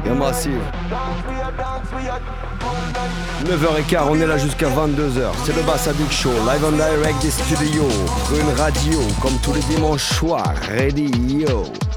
Bien massive. 9h15, on est là jusqu'à 22h. C'est le Bassadik Show, live on direct des studios. Prune Radio, comme tous les dimanches soirs. Ready, yo.